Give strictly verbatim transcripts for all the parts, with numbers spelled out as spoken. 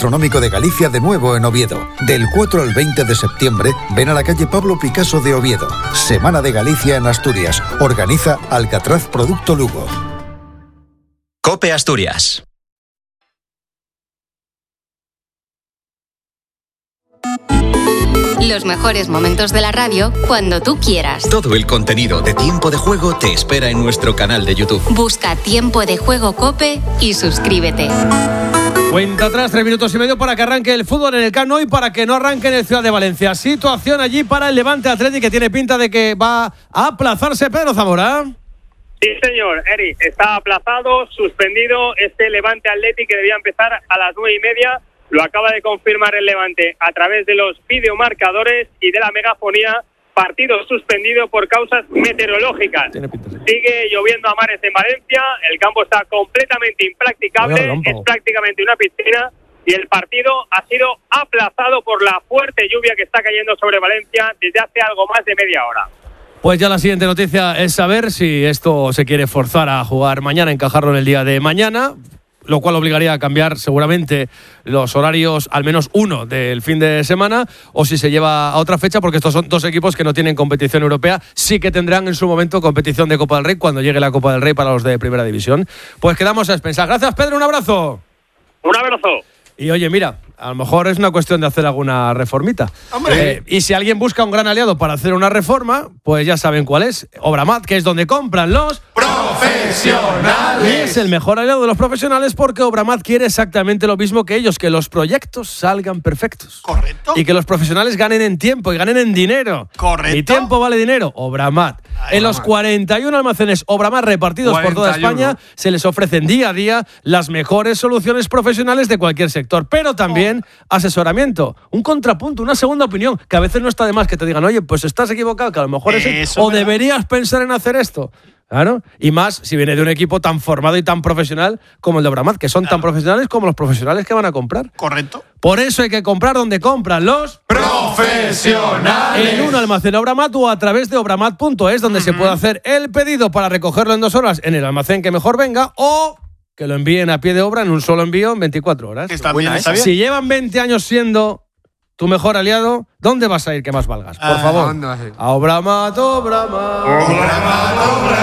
gastronómico de Galicia de nuevo en Oviedo. Del cuatro al veinte de septiembre, ven a la calle Pablo Picasso de Oviedo. Semana de Galicia en Asturias. Organiza Alcatraz Producto Lugo. COPE Asturias. Los mejores momentos de la radio cuando tú quieras. Todo el contenido de Tiempo de Juego te espera en nuestro canal de YouTube. Busca Tiempo de Juego COPE y suscríbete. Cuenta atrás, tres minutos y medio para que arranque el fútbol en el Camp Nou y para que no arranque en el Ciudad de Valencia. Situación allí para el Levante Athletic, que tiene pinta de que va a aplazarse. Pedro Zamora. Sí, señor, Eri, está aplazado, suspendido este Levante Athletic que debía empezar a las nueve y media. Lo acaba de confirmar el Levante a través de los videomarcadores y de la megafonía. Partido suspendido por causas meteorológicas. Sigue lloviendo a mares en Valencia. El campo está completamente impracticable. Es prácticamente una piscina. Y el partido ha sido aplazado por la fuerte lluvia que está cayendo sobre Valencia desde hace algo más de media hora. Pues ya la siguiente noticia es saber si esto se quiere forzar a jugar mañana, encajarlo en el día de mañana, lo cual obligaría a cambiar seguramente los horarios, al menos uno del fin de semana, o si se lleva a otra fecha, porque estos son dos equipos que no tienen competición europea, sí que tendrán en su momento competición de Copa del Rey cuando llegue la Copa del Rey para los de Primera División. Pues quedamos a expensas. Gracias, Pedro, un abrazo. Un abrazo. Y oye, mira, a lo mejor es una cuestión de hacer alguna reformita. Eh, y si alguien busca un gran aliado para hacer una reforma, pues ya saben cuál es. Obramat, que es donde compran los profesionales. Y es el mejor aliado de los profesionales porque Obramat quiere exactamente lo mismo que ellos, que los proyectos salgan perfectos. Correcto. Y que los profesionales ganen en tiempo y ganen en dinero. Correcto. Y tiempo vale dinero. Obramat. Ay, en los cuarenta y uno almacenes Obramat repartidos cuarenta y uno por toda España se les ofrecen día a día las mejores soluciones profesionales de cualquier sector, pero también oh. asesoramiento, un contrapunto, una segunda opinión, que a veces no está de más que te digan, oye, pues estás equivocado, que a lo mejor es eso, o deberías pensar en hacer esto. Claro, y más si viene de un equipo tan formado y tan profesional como el de Obramat, que son claro. tan profesionales como los profesionales que van a comprar. Correcto. Por eso hay que comprar donde compran los profesionales. En un almacén Obramat o a través de obramat punto es, donde uh-huh. se puede hacer el pedido para recogerlo en dos horas en el almacén que mejor venga, o que lo envíen a pie de obra en un solo envío en veinticuatro horas. Está bien, ¿está bien? Si llevan veinte años siendo tu mejor aliado, ¿dónde vas a ir que más valgas? Por ah, favor. A Obramat, Obramat. Obramat,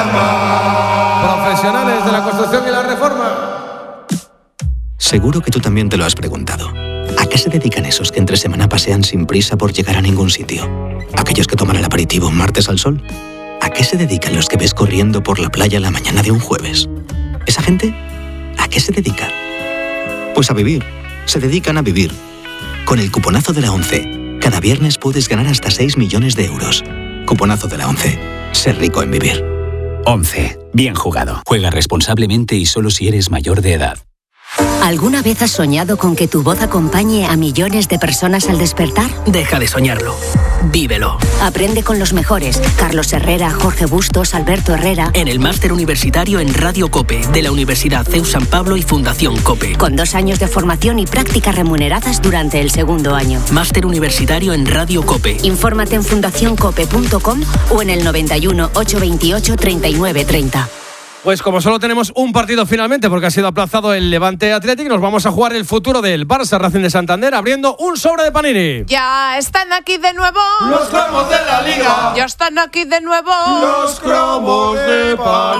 Obramat. Profesionales de la construcción y la reforma. Seguro que tú también te lo has preguntado. ¿A qué se dedican esos que entre semana pasean sin prisa por llegar a ningún sitio? ¿Aquellos que toman el aperitivo un martes al sol? ¿A qué se dedican los que ves corriendo por la playa la mañana de un jueves? ¿Esa gente? ¿A qué se dedica? Pues a vivir. Se dedican a vivir. Con el cuponazo de la ONCE, cada viernes puedes ganar hasta seis millones de euros. Cuponazo de la ONCE. Ser rico en vivir. ONCE. Bien jugado. Juega responsablemente y solo si eres mayor de edad. ¿Alguna vez has soñado con que tu voz acompañe a millones de personas al despertar? Deja de soñarlo. Vívelo. Aprende con los mejores. Carlos Herrera, Jorge Bustos, Alberto Herrera. En el Máster Universitario en Radio COPE, de la Universidad C E U San Pablo y Fundación COPE. Con dos años de formación y prácticas remuneradas durante el segundo año. Máster Universitario en Radio COPE. Infórmate en fundación cope punto com o en el noventa y uno, ochocientos veintiocho, treinta y nueve treinta. Pues como solo tenemos un partido finalmente porque ha sido aplazado el Levante Athletic, nos vamos a jugar el futuro del Barça Racing de Santander abriendo un sobre de Panini. Ya están aquí de nuevo los cromos de la Liga. Ya están aquí de nuevo los cromos de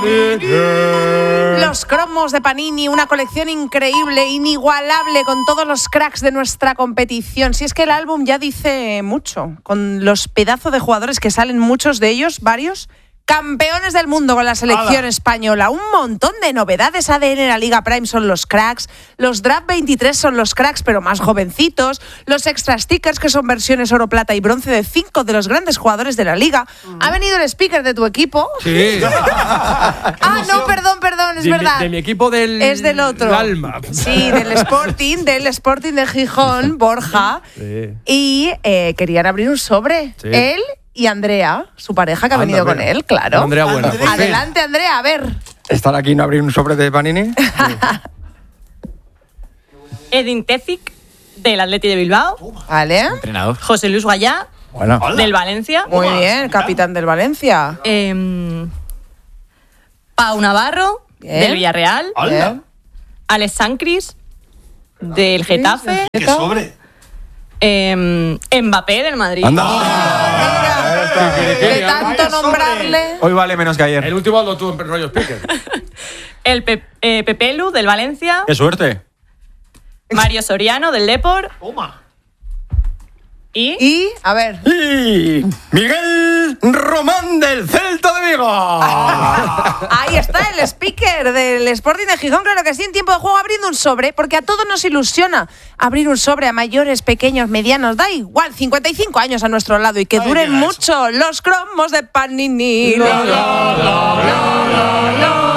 Panini. Los cromos de Panini, una colección increíble, inigualable, con todos los cracks de nuestra competición. Si es que el álbum ya dice mucho, con los pedazos de jugadores que salen, muchos de ellos, varios campeones del mundo con la selección ¡Hala! Española. Un montón de novedades. A D N en la Liga Prime son los cracks. Los Draft veintitrés son los cracks, pero más jovencitos. Los extra stickers, que son versiones oro, plata y bronce de cinco de los grandes jugadores de la Liga. Uh-huh. ¿Ha venido el speaker de tu equipo? Sí. ah, no, perdón, perdón, es de verdad. Mi, de mi equipo del... Es del otro. Alma. Sí, del Sporting, del Sporting de Gijón, Borja. Sí. Y eh, querían abrir un sobre. Sí. Él... y Andrea, su pareja que ha venido Anda, con él, claro. Andrea buena. Andrea. Adelante, Andrea, a ver. ¿Estar aquí y no abrir un sobre de Panini? Edin Tezic, del Atleti de Bilbao. Vale. Entrenador. José Luis Guayá, bueno. del Valencia. Muy bien, capitán del Valencia. Eh, Pau Navarro, bien. del Villarreal. Bien. Alex Sancris, del Getafe. ¿Qué sobre? Eh, Mbappé del Madrid. De tanto nombrarle. Hoy vale menos que ayer. El último lo tuvo en rollo speaker. El Pe eh, Pepelu del Valencia. ¡Qué suerte! Mario Soriano del Depor. Toma. Y, y, a ver. Y Miguel Román del Celta de Vigo. Ahí está el speaker del Sporting de Gijón, claro que sí, en tiempo de juego abriendo un sobre, porque a todos nos ilusiona abrir un sobre a mayores, pequeños, medianos, da igual, cincuenta y cinco años a nuestro lado y que duren mucho eso. Los cromos de Panini. No, no, no, no, no.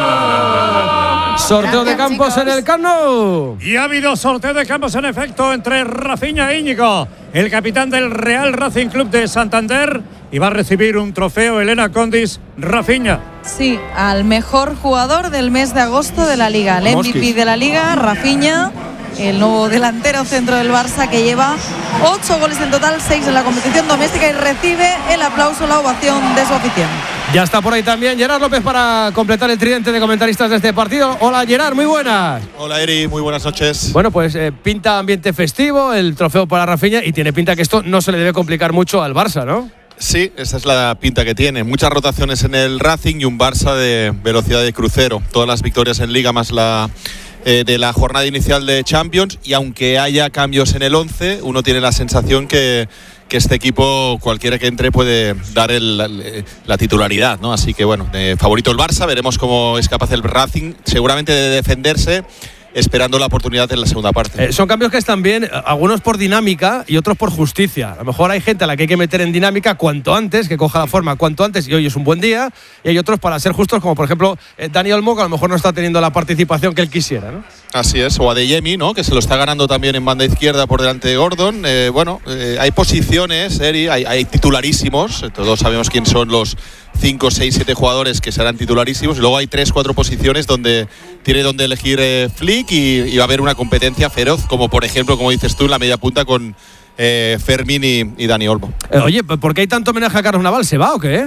Sorteo de campos en el Camp Nou. Y ha habido sorteo de campos en efecto entre Rafinha e Íñigo, el capitán del Real Racing Club de Santander, y va a recibir un trofeo Elena Condis. Rafinha. Sí, al mejor jugador del mes de agosto de la Liga, el M V P de la Liga, Rafinha, el nuevo delantero centro del Barça que lleva ocho goles en total, seis en la competición doméstica, y recibe el aplauso, la ovación de su afición. Ya está por ahí también Gerard López para completar el tridente de comentaristas de este partido. Hola Gerard, muy buenas. Hola Eri, muy buenas noches. Bueno, pues eh, pinta ambiente festivo, el trofeo para Rafinha, y tiene pinta que esto no se le debe complicar mucho al Barça, ¿no? Sí, esa es la pinta que tiene. Muchas rotaciones en el Racing y un Barça de velocidad de crucero. Todas las victorias en Liga más la eh, de la jornada inicial de Champions, y aunque haya cambios en el once, uno tiene la sensación que que este equipo, cualquiera que entre, puede dar el, la, la titularidad, ¿no? Así que bueno, de favorito el Barça, veremos cómo es capaz el Racing, seguramente de defenderse, esperando la oportunidad en la segunda parte. Eh, son cambios que están bien, algunos por dinámica y otros por justicia. A lo mejor hay gente a la que hay que meter en dinámica cuanto antes, que coja la forma cuanto antes, y hoy es un buen día, y hay otros para ser justos, como por ejemplo eh, Dani Olmo, que a lo mejor no está teniendo la participación que él quisiera, ¿no? Así es, o Adeyemi, ¿no? Que se lo está ganando también en banda izquierda por delante de Gordon. Eh, bueno, eh, hay posiciones, Eri, hay, hay titularísimos, todos sabemos quién son los cinco, seis, siete jugadores que serán titularísimos, y luego hay tres, cuatro posiciones donde tiene donde elegir eh, Flick, y, y va a haber una competencia feroz, como por ejemplo, como dices tú, en la media punta con eh, Fermín y, y Dani Olmo. Eh, oye, ¿por qué hay tanto homenaje a Carlos Naval? ¿Se va o qué?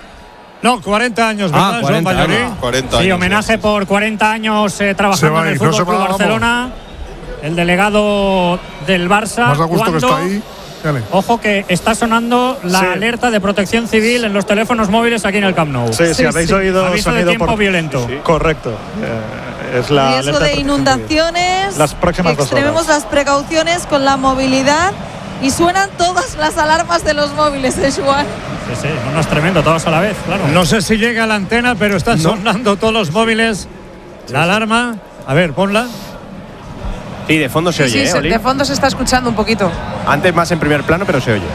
No, cuarenta años, ¿verdad? Ah, cuarenta, Joan Ballorí. No, cuarenta sí, años, homenaje por cuarenta años eh, trabajando en el Fútbol no Club va, Barcelona. El delegado del Barça. Más a gusto cuando, que está ahí. Dale. Ojo que está sonando la sí. alerta de protección civil en los teléfonos móviles aquí en el Camp Nou. Sí, sí, sí habéis sí. oído aviso sonido de tiempo por... violento. Sí, correcto. Eh, es la riesgo de, de inundaciones. Las próximas dos horas. Extrememos las precauciones con la movilidad. Y suenan todas las alarmas de los móviles de Joan. Sí, sí, no, no es tremendo, todos a la vez, claro. No sé si llega a la antena, pero están no. sonando todos los móviles. La sí, alarma. A ver, ponla. Sí, de fondo se sí, oye, sí, ¿eh, Oli? De fondo se está escuchando un poquito. Antes más en primer plano, pero se oye.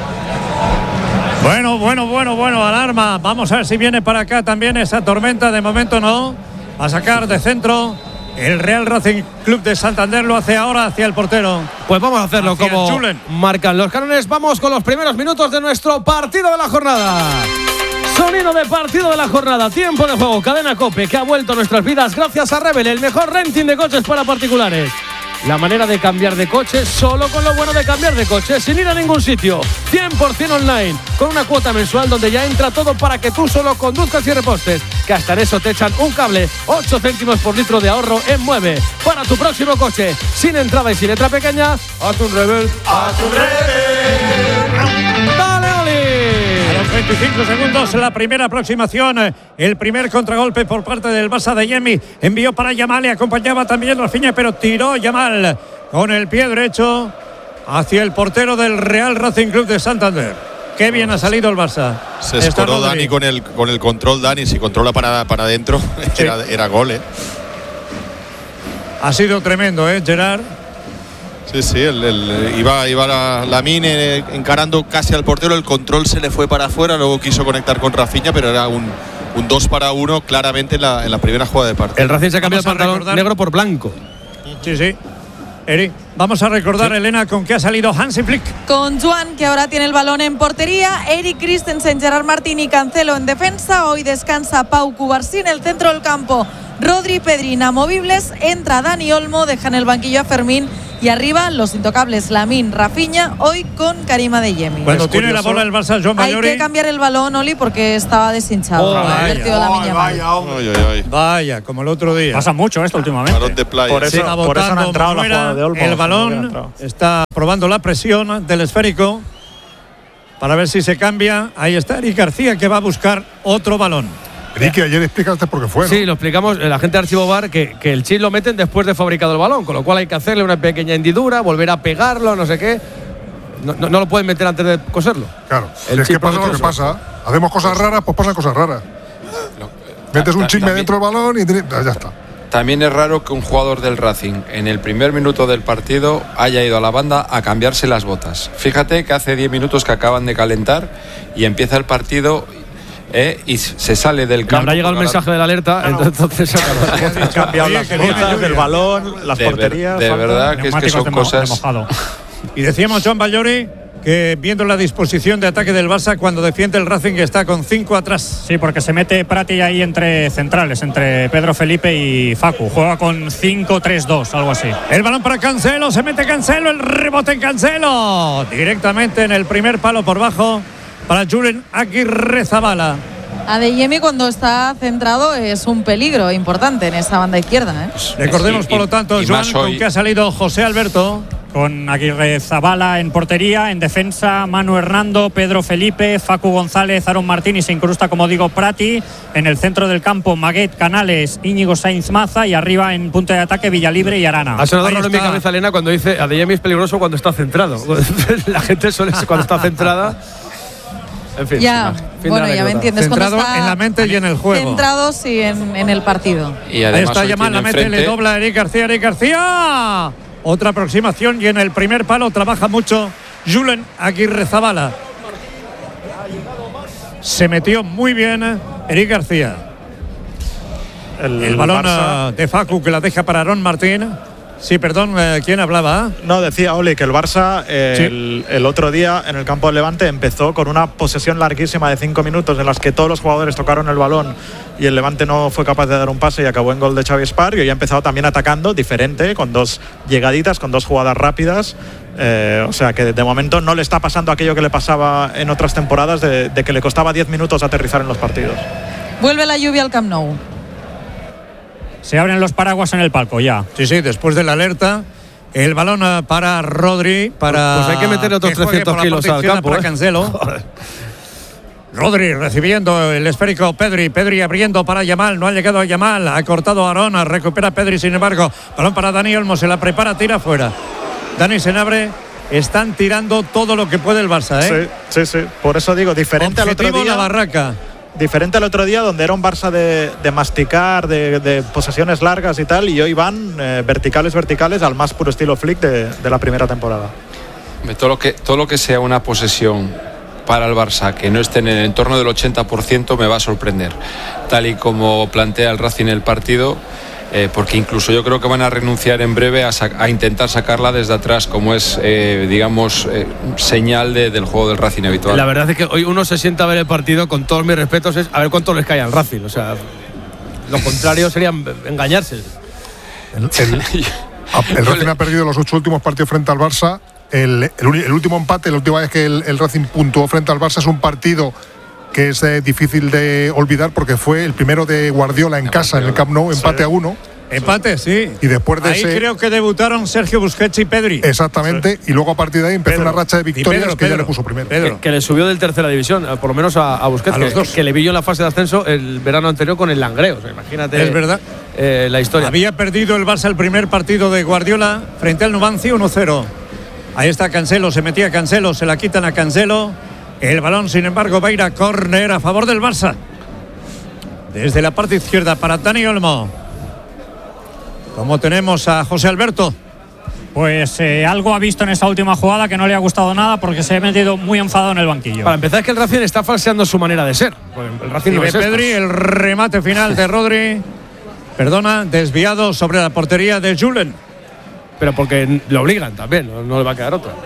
Bueno, bueno, bueno, bueno, alarma. Vamos a ver si viene para acá también esa tormenta. De momento no. A sacar de centro. El Real Racing Club de Santander lo hace ahora hacia el portero. Pues vamos a hacerlo hacia como marcan los cánones. Vamos con los primeros minutos de nuestro partido de la jornada. Sonido de partido de la jornada. Tiempo de juego. Cadena COPE, que ha vuelto a nuestras vidas gracias a Rebel, el mejor renting de coches para particulares. La manera de cambiar de coche solo con lo bueno de cambiar de coche, sin ir a ningún sitio. cien por ciento online, con una cuota mensual donde ya entra todo para que tú solo conduzcas y repostes. Que hasta en eso te echan un cable. ocho céntimos por litro de ahorro en Mueve. Para tu próximo coche, sin entrada y sin letra pequeña, haz un Rebel. ¡Haz un Rebel! ¡Dale, Oli! A los veinticinco segundos, la primera aproximación. El primer contragolpe por parte del Barça de Yemi. Envió para Yamal, le acompañaba también Rafinha, pero tiró Yamal con el pie derecho hacia el portero del Real Racing Club de Santander. Qué bien ha salido el Barça. Se escoró Dani con el, con el control. Dani, si controla para, para adentro, sí. era, era gol, ¿eh? Ha sido tremendo, ¿eh, Gerard? Sí, sí, el, el, iba, iba la, la Mine encarando casi al portero, el control se le fue para afuera, luego quiso conectar con Rafinha, pero era un, un dos para uno claramente en la, en la primera jugada de partido. El Racing se cambió el pantalón recordar... negro por blanco. Sí, sí. Eri, vamos a recordar, sí. Elena, con qué ha salido Hansi Flick. Con Joan, que ahora tiene el balón en portería, Eric Christensen, Gerard Martín y Cancelo en defensa. Hoy descansa Pau Cubarsí en el centro del campo. Rodri y Pedri inamovibles. Entra Dani Olmo, deja en el banquillo a Fermín Y arriba, los intocables Lamine, Rafinha, hoy con Karim Adeyemi. Cuando es tiene curioso. La bola el Barça, Joan Ballori. Hay que cambiar el balón, Oli, porque estaba deshinchado. Oh, vaya, la vaya, vaya, vaya, como el otro día. Pasa mucho esto últimamente. Balón de playa. Por eso, está por eso no ha entrado la fuera, jugada de Olmo. el balón No está probando la presión del esférico para ver si se cambia. Ahí está Eric García, que va a buscar otro balón. Ricky, ayer explicaste por qué fue, ¿no? Sí, lo explicamos, la gente de Archivo V A R, que, que el chip lo meten después de fabricado el balón, con lo cual hay que hacerle una pequeña hendidura, volver a pegarlo, no sé qué. No, no, no lo pueden meter antes de coserlo. Claro, el es que pasa lo que pasa. Hacemos cosas raras, pues pasan cosas raras. Metes un chisme dentro del balón y ya está. También es raro que un jugador del Racing en el primer minuto del partido haya ido a la banda a cambiarse las botas. Fíjate que hace diez minutos que acaban de calentar y empieza el partido eh, y se sale del campo. Habrá llegado el mensaje de la alerta, no. entonces han cambiado las botas del balón, las de porterías. Ver, de verdad que es que son cosas. Y decíamos Joan Ballori que viendo la disposición de ataque del Barça cuando defiende el Racing que está con cinco atrás. Sí, porque se mete Prati ahí entre centrales, entre Pedro Felipe y Facu. Juega con cinco tres dos, algo así. El balón para Cancelo, se mete Cancelo, el rebote en Cancelo. Directamente en el primer palo por bajo para Julen Aguirrezabala. Adeyemi cuando está centrado es un peligro importante en esa banda izquierda, ¿eh? Recordemos y, por lo tanto, Joan, con que ha salido José Alberto. Con Aguirrezabala en portería, en defensa Manu Hernando, Pedro Felipe, Facu González, Aaron Martín y se incrusta, como digo, Prati. En el centro del campo, Maguet, Canales, Íñigo Sainz Maza y arriba en punto de ataque Villalibre y Arana. Ha sonado raro en mi cabeza, Elena, cuando dice Adeyemi es peligroso cuando está centrado. La gente suele ser cuando está centrada. En fin, ya, fin bueno, ya me entiendes. Centrado cuando está en la mente y en el juego. Centrado, sí, en, en el partido. Y ahí está llamando la mente, le dobla a Eric García, Eric García. Otra aproximación y en el primer palo trabaja mucho Julen Aguirrezabala. Se metió muy bien Eric García. El, el balón Barça, de Facu que la deja para Aaron Martín. Sí, perdón, ¿quién hablaba? No, decía Oli que el Barça eh, sí. el, el otro día en el campo del Levante empezó con una posesión larguísima de cinco minutos en las que todos los jugadores tocaron el balón y el Levante no fue capaz de dar un pase y acabó en gol de Xavi Espar, y hoy ha empezado también atacando diferente, con dos llegaditas, con dos jugadas rápidas. Eh, o sea que de momento no le está pasando aquello que le pasaba en otras temporadas de, de que le costaba diez minutos aterrizar en los partidos. Vuelve la lluvia al Camp Nou. Se abren los paraguas en el palco ya. Sí, sí, después de la alerta. El balón para Rodri. Para pues hay que meter otros que trescientos kilos al campo. Para ¿eh? Cancelo. Rodri recibiendo el esférico. Pedri. Pedri abriendo para Yamal. No ha llegado a Yamal. Ha cortado a Arona. Recupera Pedri, sin embargo. Balón para Dani Olmo. Se la prepara, tira fuera. Dani Senabre. Están tirando todo lo que puede el Barça, ¿eh? Sí, sí, sí. Por eso digo, diferente Objetivo al otro día. La barraca. Diferente al otro día, donde era un Barça de, de masticar, de, de posesiones largas y tal, y hoy van eh, verticales, verticales, al más puro estilo Flick de, de la primera temporada. Todo lo, que, todo lo que sea una posesión para el Barça que no esté en el entorno del ochenta por ciento me va a sorprender, tal y como plantea el Racing el partido. Eh, porque incluso yo creo que van a renunciar en breve a, a intentar sacarla desde atrás, como es, eh, digamos, eh, señal de, del juego del Racing habitual. La verdad es que hoy uno se sienta a ver el partido, con todos mis respetos, es a ver cuánto les cae al Racing. O sea, lo contrario sería engañarse. El, el, el Racing ha perdido los ocho últimos partidos frente al Barça. El, el, el último empate, la última vez que el, el Racing puntuó frente al Barça, es un partido que es eh, difícil de olvidar porque fue el primero de Guardiola en no, casa, Guardiola. En el Camp Nou, empate sí. a uno. Empate, sí. Y después de ahí ese... creo que debutaron Sergio Busquets y Pedri. Exactamente, sí. Y luego a partir de ahí empezó Pedro. una racha de victorias Pedro, que Pedro. ya le puso primero. Que, que le subió del tercera división, por lo menos a, a Busquets, a los que, dos. que le vi yo en la fase de ascenso el verano anterior con el Langreo. O sea, imagínate. Es verdad. Eh, la historia. Había perdido el Barça el primer partido de Guardiola frente al Numancia uno cero. Ahí está Cancelo, se metía Cancelo, se la quitan a Cancelo. El balón, sin embargo, va a ir a córner a favor del Barça. Desde la parte izquierda para Dani Olmo. Como tenemos a José Alberto. Pues eh, algo ha visto en esa última jugada que no le ha gustado nada porque se ha metido muy enfadado en el banquillo. Para empezar, es que el Racing está falseando su manera de ser. El Racing no es Pedri, esto. El remate final de Rodri. Perdona, desviado sobre la portería de Julen. Pero porque le obligan también, no, no le va a quedar otra.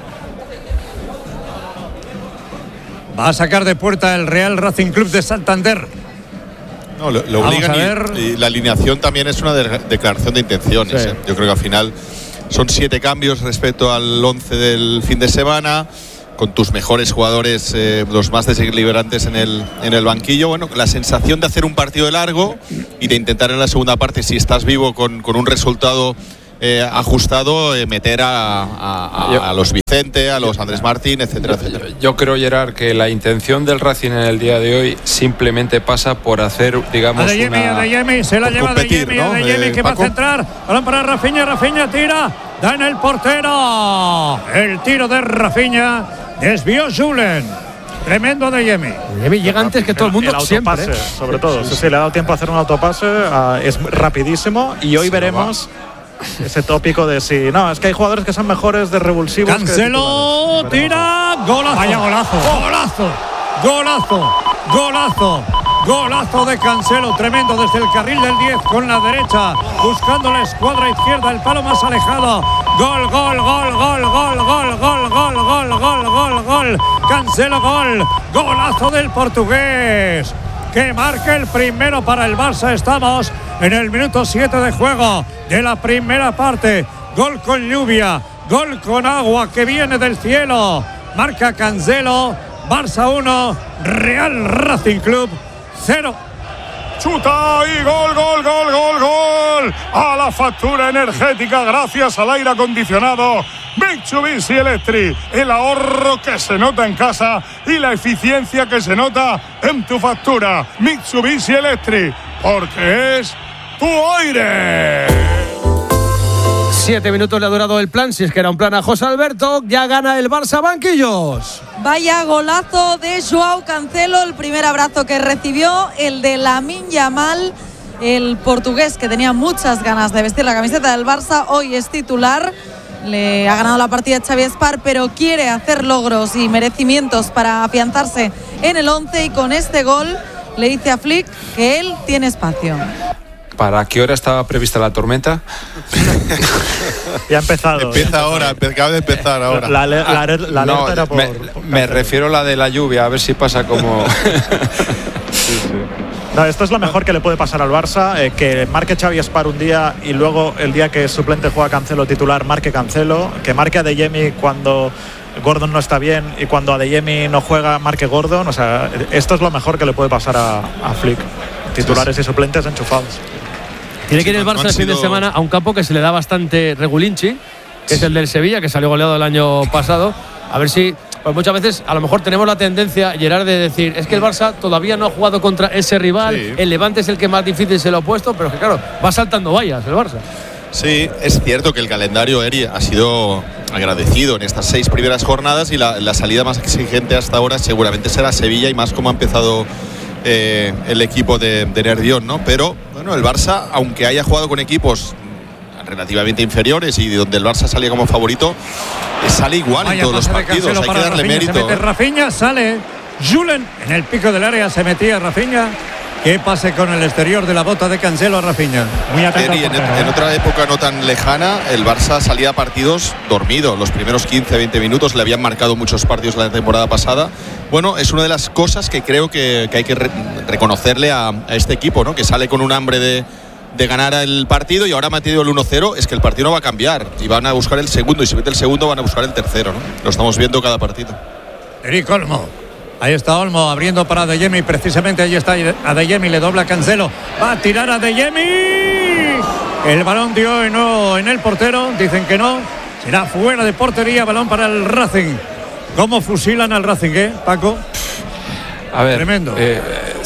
Va a sacar de puerta el Real Racing Club de Santander. No, lo, lo obligan y, y la alineación también es una de, declaración de intenciones. Sí. ¿eh? Yo creo que al final son siete cambios respecto al once del fin de semana, con tus mejores jugadores, eh, los más desequilibrantes en el, en el banquillo. Bueno, la sensación de hacer un partido de largo y de intentar en la segunda parte, si estás vivo, con, con un resultado eh, ajustado, eh, meter a, a, a, a los Vicente, a los Andrés Martín, etcétera, etcétera. Yo, yo creo, Gerard, que la intención del Racing en el día de hoy simplemente pasa por hacer, digamos, Adeyemi, una... Adeyemi, se la lleva Adeyemi, ¿no? Adeyemi, eh, que Paco. Va a centrar, balón para Rafinha, Rafinha tira, da en el portero, el tiro de Rafinha, desvió Julen. Tremendo Adeyemi. Adeyemi llega antes que todo el mundo, el autopase, siempre, ¿eh? sobre todo. Sí, sí, le ha dado tiempo a hacer un autopase, uh, es rapidísimo y hoy sí, veremos ese tópico de si no, es que hay jugadores que son mejores de revulsivos. Cancelo, que tira, golazo. Vaya golazo. Golazo, golazo, golazo. Golazo de Cancelo, tremendo desde el carril del diez con la derecha, buscando la escuadra izquierda, el palo más alejado. Gol, gol, gol, gol, gol, gol, gol, gol, gol, gol, gol, gol. Cancelo, gol. Golazo del portugués, que marca el primero para el Barça. Estamos en el minuto siete de juego de la primera parte. Gol con lluvia, gol con agua que viene del cielo. Marca Cancelo. Barça uno, Real Racing Club cero. Chuta y gol, gol, gol, gol, gol. A la factura energética gracias al aire acondicionado Mitsubishi Electric. El ahorro que se nota en casa y la eficiencia que se nota en tu factura. Mitsubishi Electric, porque es tu aire. Siete minutos le ha durado el plan, si es que era un plan a José Alberto. Ya gana el Barça, banquillos. Vaya golazo de Joao Cancelo, el primer abrazo que recibió, el de Lamine Yamal, el portugués que tenía muchas ganas de vestir la camiseta del Barça, hoy es titular. Le ha ganado la partida Xavi Espar, pero quiere hacer logros y merecimientos para afianzarse en el once, y con este gol le dice a Flick que él tiene espacio. ¿Para qué hora estaba prevista la tormenta? Ya ha empezado. Empieza ahora, acaba de empezar ahora. La, la, la, la, la no, era por, me, por me refiero a la de la lluvia, a ver si pasa como... sí, sí. No, esto es lo mejor que le puede pasar al Barça, eh, que marque Xavi Espar un día y luego el día que suplente juega Cancelo titular, marque Cancelo, que marque Adeyemi cuando Gordon no está bien y cuando Adeyemi no juega, marque Gordon. O sea, esto es lo mejor que le puede pasar a, a Flick. Titulares sí, sí. y suplentes enchufados. Tiene que ir el Barça el fin de semana a un campo que se le da bastante regulinchi, que es el del Sevilla, que salió goleado el año pasado. A ver si, pues muchas veces a lo mejor tenemos la tendencia, Gerard, de decir, es que el Barça todavía no ha jugado contra ese rival, sí. El Levante es el que más difícil se lo ha puesto, pero es que claro, va saltando vallas el Barça. Sí, es cierto que el calendario, Eri, ha sido agradecido en estas seis primeras jornadas y la, la salida más exigente hasta ahora seguramente será Sevilla, y más como ha empezado eh, el equipo de, de Nervión, ¿no? Pero bueno, el Barça, aunque haya jugado con equipos relativamente inferiores y donde el Barça salía como favorito, sale igual Vaya en todos los partidos, hay que darle Rafinha, mérito. Se mete Rafinha, sale Julen en el pico del área, se metía Rafinha. ¿Qué pase con el exterior de la bota de Cancelo a Rafinha? Muy atento. En, en otra época no tan lejana, el Barça salía a partidos dormido. Los primeros quince, veinte minutos le habían marcado muchos partidos la temporada pasada. Bueno, es una de las cosas que creo que, que hay que re reconocerle a, a este equipo, ¿no? Que sale con un hambre de, de ganar el partido, y ahora ha metido el uno cero. Es que el partido no va a cambiar y van a buscar el segundo, y si mete el segundo van a buscar el tercero, ¿no? Lo estamos viendo cada partido. Eric Olmo. Ahí está Olmo abriendo para Adeyemi, precisamente ahí está Adeyemi, le dobla Cancelo, va a tirar Adeyemi, el balón dio y no en el portero, dicen que no, será fuera de portería, balón para el Racing. ¿Cómo fusilan al Racing, eh, Paco? A ver, tremendo. Eh,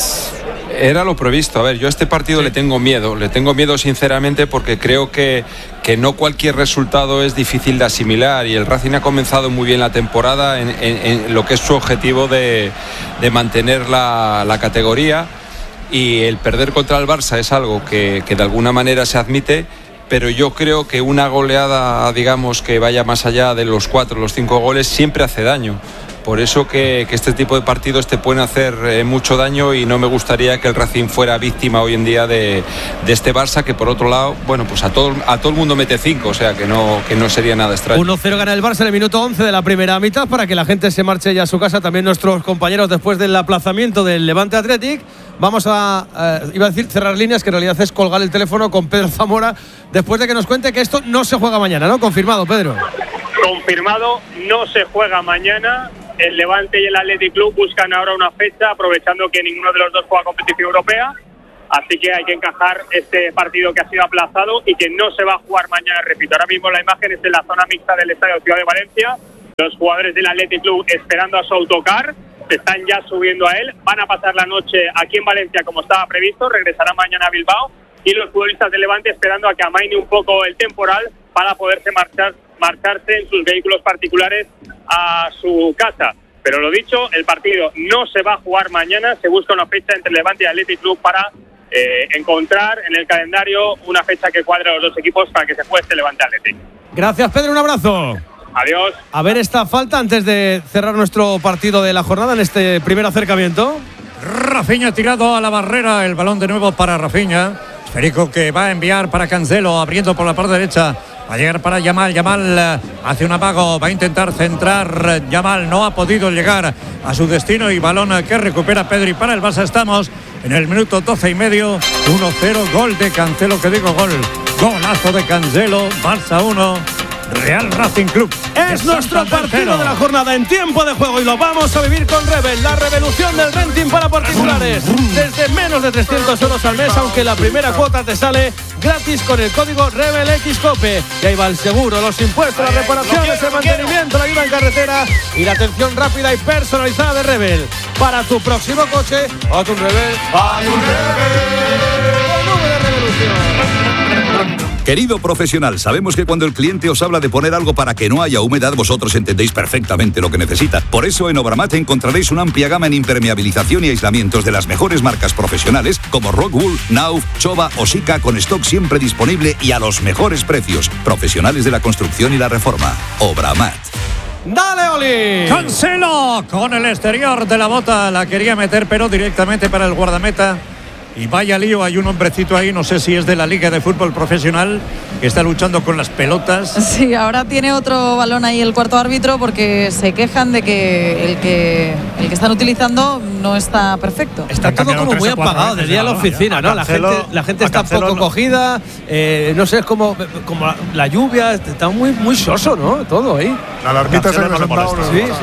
era lo previsto. A ver, yo a este partido sí. le tengo miedo, le tengo miedo sinceramente, porque creo que, que no cualquier resultado es difícil de asimilar, y el Racing ha comenzado muy bien la temporada en, en, en lo que es su objetivo de, de mantener la, la categoría, y el perder contra el Barça es algo que, que de alguna manera se admite, pero yo creo que una goleada, digamos, que vaya más allá de los cuatro, los cinco goles, siempre hace daño. Por eso que, que este tipo de partidos te pueden hacer eh, mucho daño y no me gustaría que el Racing fuera víctima hoy en día de, de este Barça, que por otro lado, bueno, pues a todo, a todo el mundo mete cinco, o sea que no, que no sería nada extraño. uno cero gana el Barça en el minuto once de la primera mitad para que la gente se marche ya a su casa, también nuestros compañeros después del aplazamiento del Levante Athletic. Vamos a, eh, iba a decir cerrar líneas, que en realidad es colgar el teléfono con Pedro Zamora, después de que nos cuente que esto no se juega mañana, ¿no? Confirmado, Pedro. Confirmado, no se juega mañana. El Levante y el Athletic Club buscan ahora una fecha, aprovechando que ninguno de los dos juega competición europea. Así que hay que encajar este partido que ha sido aplazado y que no se va a jugar mañana. Repito, ahora mismo la imagen es de la zona mixta del Estadio Ciudad de Valencia. Los jugadores del Athletic Club esperando a su autocar, se están ya subiendo a él. Van a pasar la noche aquí en Valencia como estaba previsto, regresarán mañana a Bilbao. Y los futbolistas del Levante esperando a que amaine un poco el temporal para poderse marchar marcharse en sus vehículos particulares a su casa. Pero lo dicho, el partido no se va a jugar mañana, se busca una fecha entre Levante y Athletic Club para eh, encontrar en el calendario una fecha que cuadre a los dos equipos para que se juegue este Levante Athletic. Gracias, Pedro, un abrazo. Adiós. A ver esta falta antes de cerrar nuestro partido de la jornada en este primer acercamiento. Rafinha tirado a la barrera, el balón de nuevo para Rafinha. Esférico que va a enviar para Cancelo, abriendo por la parte derecha. Va a llegar para Yamal, Yamal hace un amago, va a intentar centrar, Yamal no ha podido llegar a su destino y balón que recupera Pedri para el Barça. Estamos en el minuto doce y medio, uno cero, gol de Cancelo, que digo gol, golazo de Cancelo, Barça uno, Real Racing Club. Es nuestro partido de la jornada en tiempo de juego y lo vamos a vivir con Rebel, la revolución del renting para particulares. Desde menos de trescientos euros al mes, aunque la primera cuota te sale gratis con el código RebelXCOPE. Y ahí va el seguro, los impuestos, las reparaciones, el mantenimiento, la ayuda en carretera y la atención rápida y personalizada de Rebel. Para tu próximo coche, haz un Rebel. ¡Haz un Rebel! ¡Con nube de revolución! Querido profesional, sabemos que cuando el cliente os habla de poner algo para que no haya humedad, vosotros entendéis perfectamente lo que necesita. Por eso en Obramat encontraréis una amplia gama en impermeabilización y aislamientos de las mejores marcas profesionales como Rockwool, Nauf, Chova o Sika, con stock siempre disponible y a los mejores precios. Profesionales de la construcción y la reforma. Obramat. ¡Dale, Oli! Cancelo con el exterior de la bota, la quería meter pero directamente para el guardameta. Y vaya lío, hay un hombrecito ahí, no sé si es de la Liga de Fútbol Profesional, que está luchando con las pelotas. Sí, ahora tiene otro balón ahí el cuarto árbitro porque se quejan de que el que, el que están utilizando no está perfecto. Está todo como muy apagado desde día a la oficina, ¿no? La gente, la gente está poco no. cogida, eh, no sé, es como, como la, la lluvia, está muy, muy soso, ¿no? Todo ahí. La alarmita se no le molesta. Sí, sí,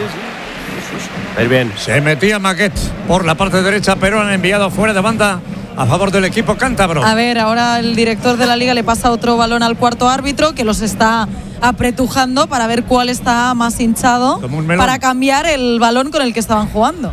sí. Muy bien. Se metía Maquet por la parte derecha, pero han enviado fuera de banda a favor del equipo cántabro. A ver, ahora el director de la Liga le pasa otro balón al cuarto árbitro, que los está apretujando para ver cuál está más hinchado, para cambiar el balón con el que estaban jugando.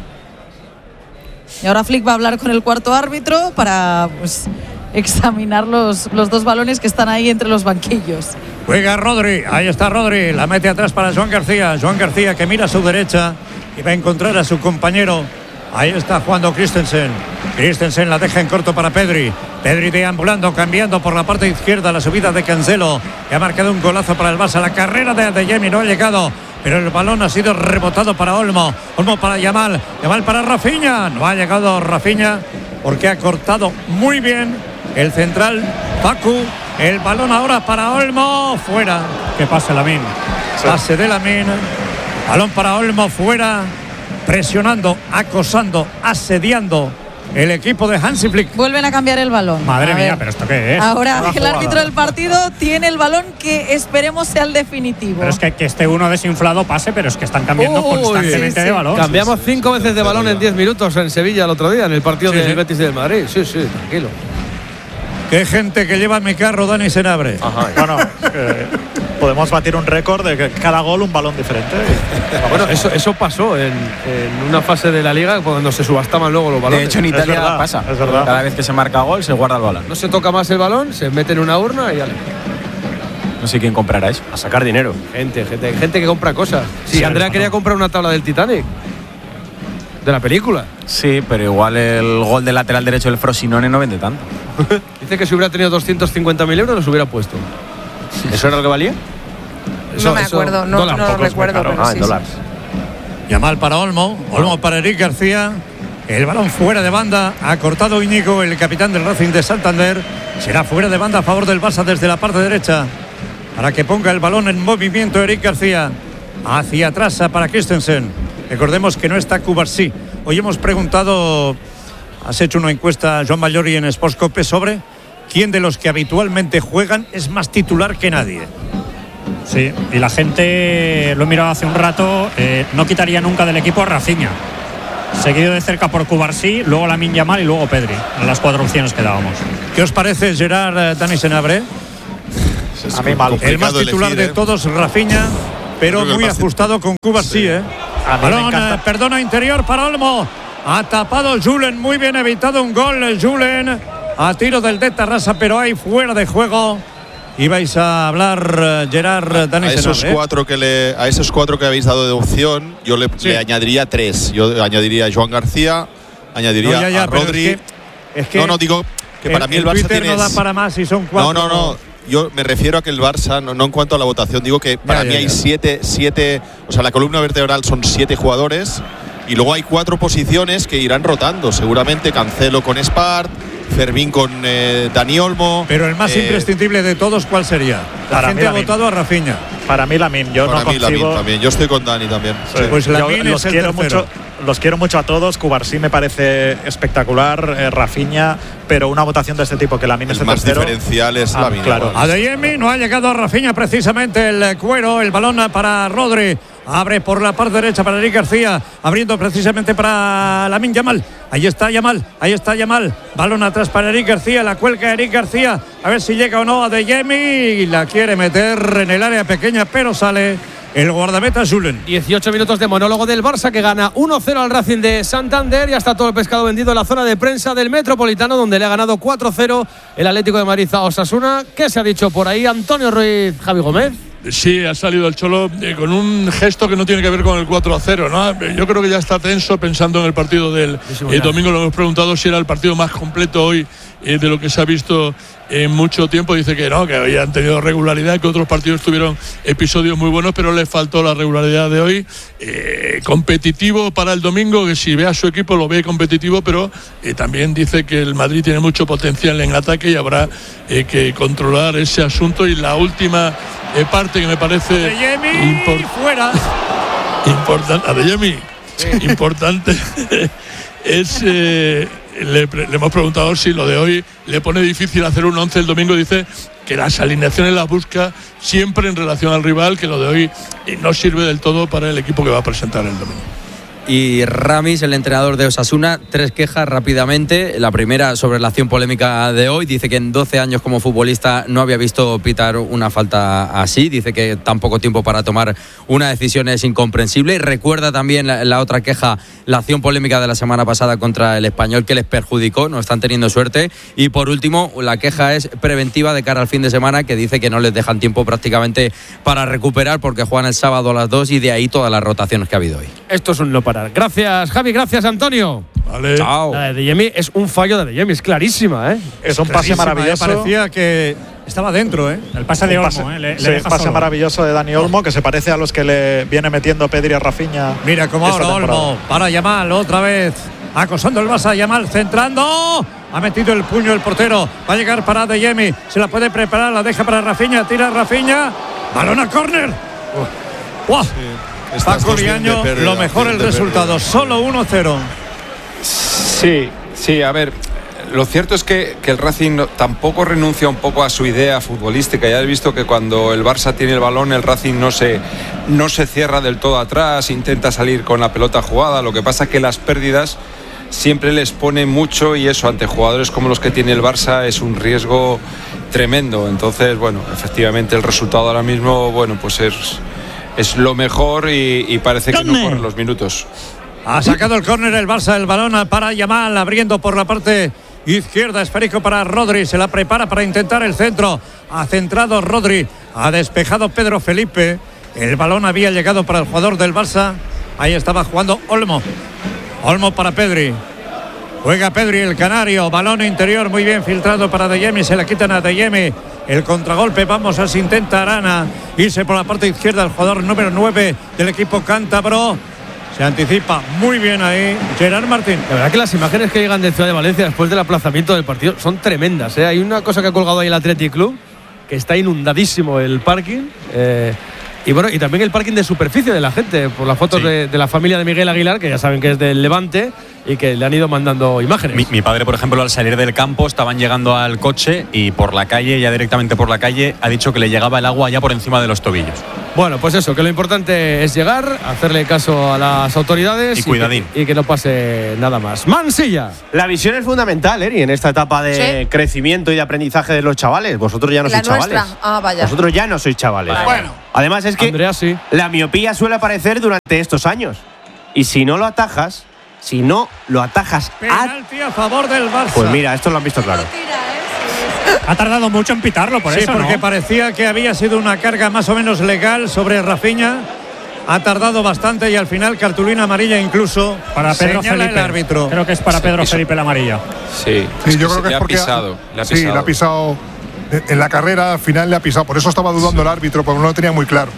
Y ahora Flick va a hablar con el cuarto árbitro para pues, examinar los, los dos balones que están ahí entre los banquillos. Juega Rodri, ahí está Rodri, la mete atrás para Joan García. Joan García que mira a su derecha y va a encontrar a su compañero. Ahí está jugando Christensen. Christensen la deja en corto para Pedri. Pedri deambulando, cambiando por la parte izquierda la subida de Cancelo, que ha marcado un golazo para el Barça. La carrera de Adeyemi no ha llegado, pero el balón ha sido rebotado para Olmo. Olmo para Yamal. Yamal para Rafinha. No ha llegado Rafinha porque ha cortado muy bien el central Facu. El balón ahora para Olmo. Fuera. Que pase Lamine. Sí. Pase de Lamine. Balón para Olmo fuera. Presionando, acosando, asediando el equipo de Hansi Flick. Vuelven a cambiar el balón. Madre mía, pero ¿esto qué es? Ahora el árbitro del partido tiene el balón que esperemos sea el definitivo. Pero es que, que esté uno desinflado pase, pero es que están cambiando Uy, constantemente sí, sí. de balón. Cambiamos cinco veces de balón en diez minutos en Sevilla el otro día, en el partido sí, del sí. Betis y del Madrid. Sí, sí, tranquilo. Qué gente que lleva en mi carro, Dani Senabre. Ajá, bueno, eh, podemos batir un récord de que cada gol un balón diferente. Bueno, eso, eso pasó en, en una fase de la Liga cuando se subastaban luego los balones. De hecho, en Italia es verdad, pasa. Es verdad. Cada vez que se marca gol, se guarda el balón. No se toca más el balón, se mete en una urna y ya. No sé quién comprará eso. A sacar dinero. Gente, gente, gente que compra cosas. Sí, sí Andrea quería comprar una tabla del Titanic. De la película. Sí, pero igual el gol del lateral derecho del Frosinone no vende tanto. Dice que si hubiera tenido doscientos cincuenta mil euros los hubiera puesto. ¿Eso era lo que valía? Eso, no me acuerdo, no, no lo recuerdo. Pero ah, sí, en dólares. Yamal para Olmo, Olmo para Eric García. El balón fuera de banda, ha cortado Íñigo, el capitán del Racing de Santander. Será fuera de banda a favor del Barça desde la parte derecha, para que ponga el balón en movimiento Eric García. Hacia atrás para Christensen. Recordemos que no está Cubarsí. Hoy hemos preguntado, has hecho una encuesta, Joan Mallori, en Sportscope sobre quién de los que habitualmente juegan es más titular que nadie. Sí, y la gente, lo he mirado hace un rato, eh, no quitaría nunca del equipo a Rafinha. Seguido de cerca por Cubarsí, luego Lamine Yamal y luego Pedri. En las cuatro opciones que dábamos. ¿Qué os parece, Gerard, Dani Senabre? A mí mal. El más titular elegir, de todos, Rafinha, pero muy ajustado con Cubarsí, sí. ¿eh? Balón, eh, perdona, interior para Olmo. Ha tapado Julen, muy bien evitado un gol, Julen. A tiro del de Tarrasa, pero hay fuera de juego. Y vais a hablar, Gerard, Dani a esos Senabre, cuatro que le a esos cuatro que habéis dado de opción, yo le, sí. le añadiría tres. Yo añadiría a Joan García, añadiría no, ya, ya, a Rodri. Es que, es que no, no digo que el, para mí el, el Barça Twitter tiene no da para más y son cuatro. No, no, no. Yo me refiero a que el Barça, no, no en cuanto a la votación, digo que para ya, mí ya, hay ya. siete, siete, o sea, la columna vertebral son siete jugadores y luego hay cuatro posiciones que irán rotando. Seguramente Cancelo con Espart, Fermín con eh, Dani Olmo. Pero el más eh, imprescindible de todos, ¿cuál sería? La para gente ha votado a Rafinha. Para mí Lamine, yo para no mí concibo. Lamine también. Yo estoy con Dani también. Sí. Pues Lamine los es quiero mucho, los quiero mucho a todos. Cubarsí me parece espectacular, eh, Rafinha, pero una votación de este tipo que Lamine es el más tercero. diferencial es ah, Lamine. Claro. Adeyemi no ha llegado a Rafinha precisamente el cuero, el balón para Rodri. Abre por la parte derecha para Eric García, abriendo precisamente para Lamine Yamal. Ahí está Yamal, ahí está Yamal. Balón atrás para Eric García, la cuelga Eric García. A ver si llega o no a Adeyemi. La quiere meter en el área pequeña, pero sale el guardameta Julen. dieciocho minutos de monólogo del Barça, que gana uno cero al Racing de Santander. Ya está todo el pescado vendido en la zona de prensa del Metropolitano, donde le ha ganado cuatro cero el Atlético de Madrid a Osasuna. ¿Qué se ha dicho por ahí? Antonio Ruiz, Javi Gómez. Sí, ha salido el Cholo eh, con un gesto que no tiene que ver con el cuatro a cero, ¿no? Yo creo que ya está tenso pensando en el partido del eh, domingo. Lo hemos preguntado si era el partido más completo hoy eh, de lo que se ha visto en mucho tiempo. Dice que no, que hoy han tenido regularidad, que otros partidos tuvieron episodios muy buenos, pero le faltó la regularidad de hoy. Eh, competitivo para el domingo, que si ve a su equipo lo ve competitivo, pero eh, también dice que el Madrid tiene mucho potencial en ataque y habrá eh, que controlar ese asunto. Y la última eh, parte que me parece impor- fuera importante, Adeyemi, sí. importante es eh, le, le hemos preguntado si lo de hoy le pone difícil hacer un once el domingo. Dice que las alineaciones las busca siempre en relación al rival, que lo de hoy no sirve del todo para el equipo que va a presentar el domingo. Y Ramis, el entrenador de Osasuna, tres quejas rápidamente. La primera sobre la acción polémica de hoy. Dice que en doce años como futbolista no había visto pitar una falta así. Dice que tan poco tiempo para tomar una decisión es incomprensible. Y recuerda también la, la otra queja, la acción polémica de la semana pasada contra el Español, que les perjudicó, no están teniendo suerte. Y por último, la queja es preventiva de cara al fin de semana, que dice que no les dejan tiempo prácticamente para recuperar porque juegan el sábado a las dos, y de ahí todas las rotaciones que ha habido hoy. Esto es un no parar. Gracias, Javi. Gracias, Antonio. Vale. Chao. La de Adeyemi es un fallo de Adeyemi, es clarísima, ¿eh? Es un pase maravilloso. Eh, parecía que estaba dentro, ¿eh? El pase de Olmo, pase, ¿eh? Le, sí, le deja pase solo. maravilloso de Dani Olmo, que se parece a los que le viene metiendo Pedri a Rafinha. Mira cómo ahora Olmo para Yamal otra vez. Acosando el Barça, Yamal centrando. Ha metido el puño el portero. Va a llegar para Adeyemi. Se la puede preparar, la deja para Rafinha. Tira Rafinha. Balón a córner. Uh. ¡Wow! Sí. Paco Liaño, lo mejor el resultado, solo uno cero. Sí, sí, a ver, lo cierto es que, que el Racing no, tampoco renuncia un poco a su idea futbolística. Ya has visto que cuando el Barça tiene el balón, el Racing no se, no se cierra del todo atrás, intenta salir con la pelota jugada. Lo que pasa es que las pérdidas siempre les pone mucho, y eso ante jugadores como los que tiene el Barça es un riesgo tremendo. Entonces, bueno, efectivamente el resultado ahora mismo, bueno, pues es... es lo mejor y, y parece que no corren los minutos. Ha sacado el córner el Barça, el balón para Yamal, abriendo por la parte izquierda, esférico para Rodri, se la prepara para intentar el centro. Ha centrado Rodri, ha despejado Pedro Felipe. El balón había llegado para el jugador del Barça. Ahí estaba jugando Olmo. Olmo para Pedri. Juega Pedri, el canario, balón interior muy bien filtrado para Adeyemi, se la quitan a Adeyemi. El contragolpe, vamos a si intenta Arana irse por la parte izquierda el jugador número nueve del equipo cántabro. Se anticipa muy bien ahí Gerard Martín. La verdad que las imágenes que llegan de Ciudad de Valencia después del aplazamiento del partido son tremendas, ¿eh? Hay una cosa que ha colgado ahí el Athletic Club, que está inundadísimo el parking. Eh, y bueno, y también el parking de superficie de la gente, por las fotos sí. de, de la familia de Miguel Aguilar, que ya saben que es del Levante y que le han ido mandando imágenes. Mi, mi padre, por ejemplo, al salir del campo estaban llegando al coche y por la calle, ya directamente por la calle, ha dicho que le llegaba el agua ya por encima de los tobillos. Bueno, pues eso, que lo importante es llegar, hacerle caso a las autoridades y, cuidadín. y, que, y que no pase nada más. Mansilla. La visión es fundamental, Eri, en esta etapa de ¿Sí? crecimiento y de aprendizaje de los chavales. Vosotros ya no la sois nuestra. chavales. Ah, vaya. Vosotros ya no sois chavales. Vale. Bueno. Además es que Andrea, sí. la miopía suele aparecer durante estos años. Y si no lo atajas, si no lo atajas penalti a, a favor del Barça. Pues mira, esto lo han visto claro. Ha tardado mucho en pitarlo, por sí, eso, porque ¿no? parecía que había sido una carga más o menos legal sobre Rafinha. Ha tardado bastante y al final cartulina amarilla incluso para Pedro señala Felipe. El árbitro. Creo que es para Pedro Eso. Felipe la amarilla. Sí, sí es yo que creo que le es ha porque pisado, le ha sí, pisado. le ha pisado en la carrera, al final le ha pisado. Por eso estaba dudando sí. el árbitro, porque no lo tenía muy claro.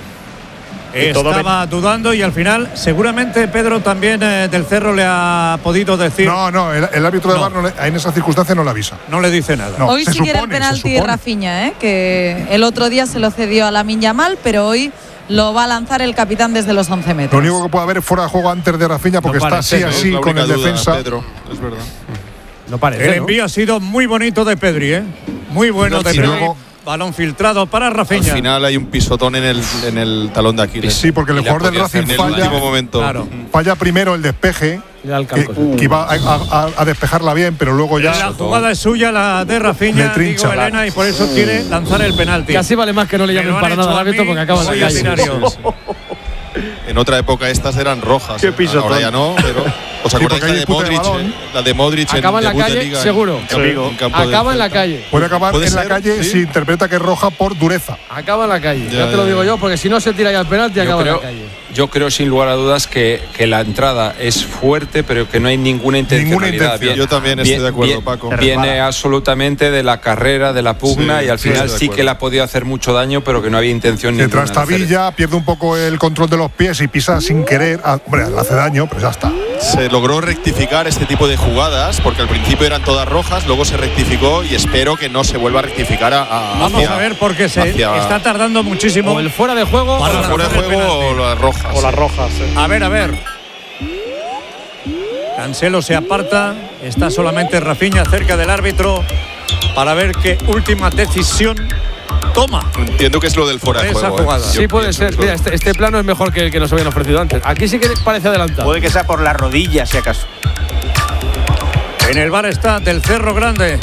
Estaba dudando y al final seguramente Pedro también eh, del Cerro le ha podido decir. No, no, el, el árbitro de no. V A R no le, en esa circunstancia no le avisa. No le dice nada. No, hoy sí quiere el penalti Rafinha, ¿eh? Que el otro día se lo cedió a Lamine Yamal, pero hoy lo va a lanzar el capitán desde los once metros. Lo único que puede haber es fuera de juego antes de Rafinha, porque no está así, así ¿no? con el duda, defensa. Pedro, es verdad. No parece, el envío ¿no? ha sido muy bonito de Pedri, ¿eh? Muy bueno no, de Pedri. Luego, balón filtrado para Rafinha. Al final hay un pisotón en el, en el talón de Aquiles. Sí, porque el jugador del Racing falla, momento. Claro. falla primero el despeje, que, que iba a, a, a despejarla bien, pero luego ya… La jugada es suya, la de Rafinha, digo Elena, y por eso quiere lanzar el penalti. Casi vale más que no le llamen para nada al árbitro porque acaba en la calle. En otra época estas eran rojas. Qué pisotón. Ahora ya no, pero… ¿Os acordáis la de Modric? Eh? La de Modric acaba en, en la calle, de Liga, seguro. En, en, en campo acaba de en la calle. Puede acabar ¿Puede en ser? la calle ¿Sí? si interpreta que es roja por dureza. Acaba en la calle. Ya, ya te lo ya, digo ya. yo, porque si no se tira ya el penalti, yo acaba creo, en la calle. Yo creo sin lugar a dudas que, que la entrada es fuerte, pero que no hay ninguna intencionalidad. Ninguna intención. Bien, yo también estoy bien, de acuerdo, bien, Paco. Viene absolutamente de la carrera, de la pugna, sí, y al sí, final sí que le ha podido hacer mucho daño, pero que no había intención Se ninguna. trastabilla, pierde un poco el control de los pies y pisa sin querer. Ah, hombre, le hace daño, pero ya está. Se logró rectificar este tipo de jugadas, porque al principio eran todas rojas, luego se rectificó y espero que no se vuelva a rectificar a, a Vamos hacia, a ver porque se hacia, está tardando muchísimo. O el fuera de juego para el fuera de juego o las rojas. O las rojas. Sí. A ver, a ver. Cancelo se aparta, está solamente Rafinha cerca del árbitro para ver qué última decisión toma. Entiendo que es lo del fuera de esa juego. Jugada. Eh. Sí, puede ser. Mira, este, este plano es mejor que el que nos habían ofrecido antes. Aquí sí que parece adelantado. Puede que sea por la rodilla, si acaso. En el bar está del Cerro Grande.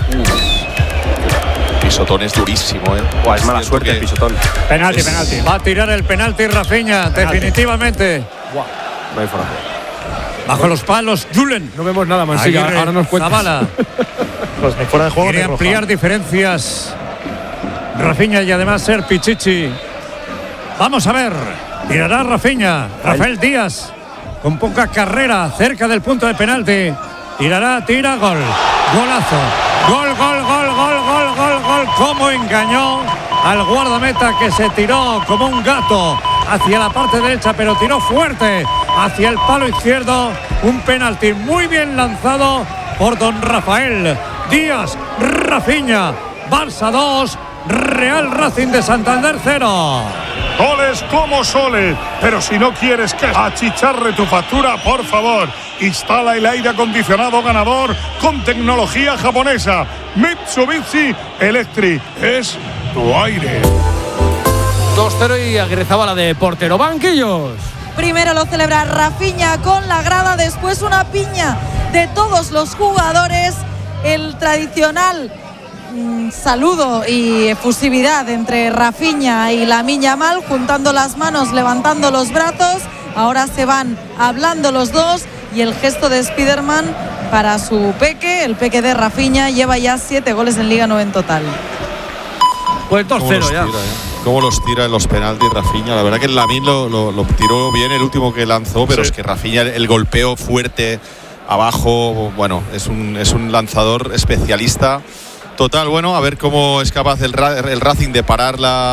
El pisotón es durísimo, ¿eh? Buah, es mala suerte que... el pisotón. Penalti, es... penalti. Va a tirar el penalti Rafinha, penalti. Definitivamente. Buah, no hay fuera. Bajo los palos, Julen. No vemos nada, Mansilla. Aguirre, ahora nos cuentas. Zavala. Pues ni fuera de juego. Quiere ampliar diferencias. Rafinha y además ser Pichichi. Vamos a ver. Tirará Rafinha. Rafael Díaz. Con poca carrera. Cerca del punto de penalti. Tirará, tira, gol. Golazo. Gol, gol, gol, gol, gol, gol, gol. Cómo engañó al guardameta que se tiró como un gato hacia la parte derecha, pero tiró fuerte hacia el palo izquierdo. Un penalti muy bien lanzado por don Rafael Díaz. Rafinha. Barça dos. Real Racing de Santander cero. Goles como soles, pero si no quieres que achicharre tu factura, por favor, instala el aire acondicionado ganador con tecnología japonesa. Mitsubishi Electric es tu aire. dos cero y agrezaba la de portero. Banquillos. Primero lo celebra Rafinha con la grada, después una piña de todos los jugadores. El tradicional saludo y efusividad entre Rafinha y Lamine Yamal, juntando las manos, levantando los brazos. Ahora se van hablando los dos y el gesto de Spiderman para su peque, el peque de Rafinha, lleva ya siete goles en Liga, nueve en total. Pues dos cero ya. Tira, eh? Cómo los tira en los penaltis Rafinha. La verdad que el Lamine lo, lo, lo tiró bien el último que lanzó, pero sí. Es que Rafinha, el, el golpeo fuerte abajo, bueno, es un, es un lanzador especialista. Total, bueno, a ver cómo es capaz el, el Racing de parar la,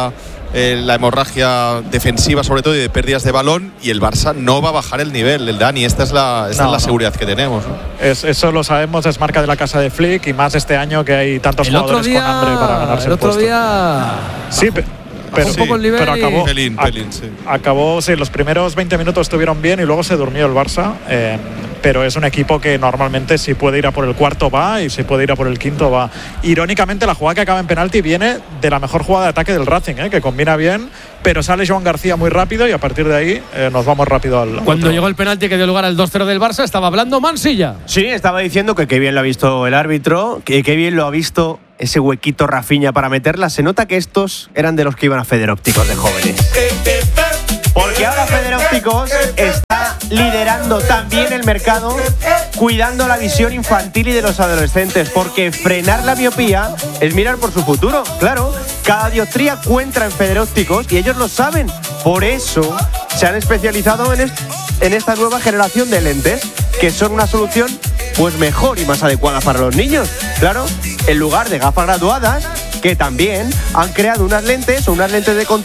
eh, la hemorragia defensiva sobre todo y de pérdidas de balón, y el Barça no va a bajar el nivel, el Dani, esta es la, esta no, es la no. seguridad que tenemos, ¿no? Es, eso lo sabemos, es marca de la casa de Flick, y más este año que hay tantos el jugadores otro día, con hambre para ganarse el el otro puesto. día Sí, pe- pero, un poco el nivel pero acabó, y- Pelín, a- pelín, sí. acabó, sí, los primeros veinte minutos estuvieron bien y luego se durmió el Barça, eh, pero es un equipo que normalmente si puede ir a por el cuarto va y si puede ir a por el quinto va. Irónicamente, la jugada que acaba en penalti viene de la mejor jugada de ataque del Racing, eh, que combina bien, pero sale Joan García muy rápido y a partir de ahí eh, nos vamos rápido al... Cuando otro. llegó el penalti que dio lugar al dos cero del Barça, estaba hablando Mansilla. Sí, estaba diciendo que qué bien lo ha visto el árbitro, que qué bien lo ha visto ese huequito Rafinha para meterla. Se nota que estos eran de los que iban a Federópticos de jóvenes. Porque ahora Federópticos está liderando también el mercado, cuidando la visión infantil y de los adolescentes, porque frenar la miopía es mirar por su futuro. Claro, cada dioptría cuenta en Federópticos y ellos lo saben. Por eso se han especializado en, est- en esta nueva generación de lentes, que son una solución pues mejor y más adecuada para los niños. Claro, en lugar de gafas graduadas, que también han creado unas lentes o unas lentes de contacto